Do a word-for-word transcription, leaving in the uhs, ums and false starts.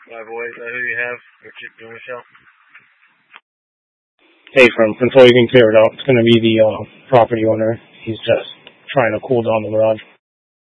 My boy, is that who you have? Richard Michelle? Hey, from until you can clear it out, it's going to be the uh, property owner. He's just trying to cool down the garage.